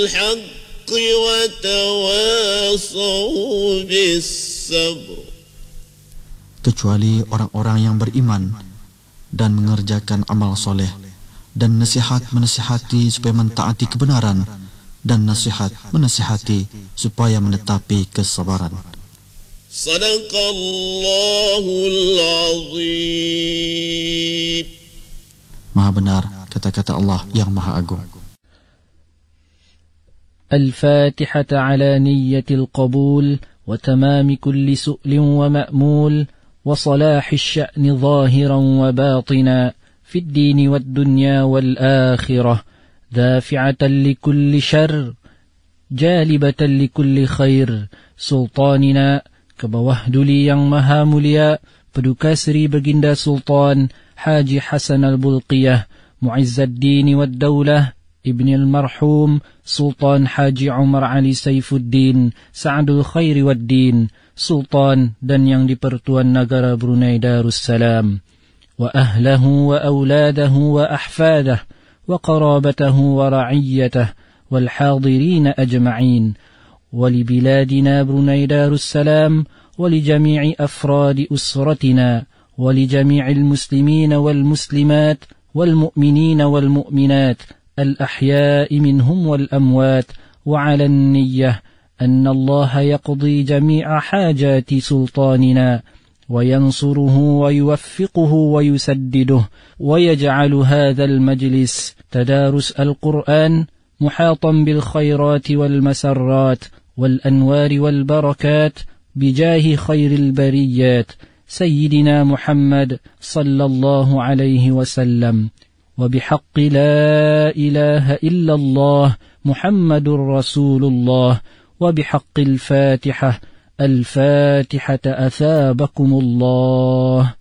الحق وتواصوا بالصبر. Kecuali orang-orang yang beriman dan mengerjakan amal soleh, dan nasihat menasihati supaya mentaati kebenaran, dan nasihat menasihati supaya menetapi kesabaran. Sadaqallahul azim. Maha benar kata-kata Allah yang Maha Agung. الفاتحة على نية القبول وتمام كل سؤل ومأمول وصلاح الشأن ظاهرا وباطنا في الدين والدنيا والآخرة دافعة لكل شر جالبة لكل خير سلطاننا كبوهدلي yang maha mulia Paduka Sri Baginda Sultan Haji Hasan Al-Bulqiyah Mu'izz ad-Din wad-Daulah Ibn al-Marhum Sultan Haji Umar Ali Saifuddin Sa'adul Khairi wad-Din Sultan dan yang di-Pertuan Negara Brunei Darussalam wa ahlahu wa awladahu wa ahfadahu wa qarabatahu wa ra'iyyatahu wal hadirin ajma'in wa li biladina Brunei Darussalam wa li jami'i afradi usratina wa li jami'il muslimina wal muslimat wal mu'minina wal mu'minat الأحياء منهم والأموات وعلى النية أن الله يقضي جميع حاجات سلطاننا وينصره ويوفقه ويسدده ويجعل هذا المجلس تدارس القرآن محاطا بالخيرات والمسرات والأنوار والبركات بجاه خير البريات سيدنا محمد صلى الله عليه وسلم وبحق لا إله إلا الله محمد رسول الله وبحق الفاتحة أثابكم الله.